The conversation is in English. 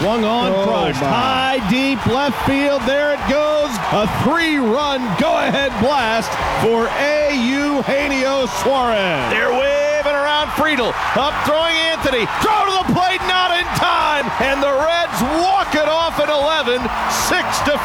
Swung on, crushed. High, deep left field. There it goes. A 3-run go-ahead blast for Eugenio Suarez. They're waving around Friedel. Up throwing Anthony. Throw to the plate, not in time. And the Reds walk it off at 11, 6-5.